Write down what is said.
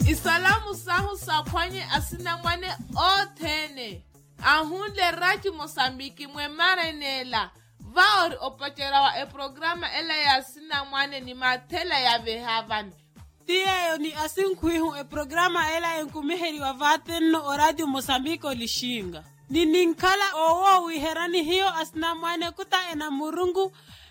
Isalamu sahu sakwanye asina mwane otene. Ahunde raki Mosambiki mwe marenela. Vaori opacherawa e programa ela ya asina mwane ni matela ya vehavani. Tiye ni asinkwihu e programa ela enkumiheri wa vatenno o Radio Mosambiko lishinga. Ni ninkala owo wiherani hiyo asina mwane kuta ena murungu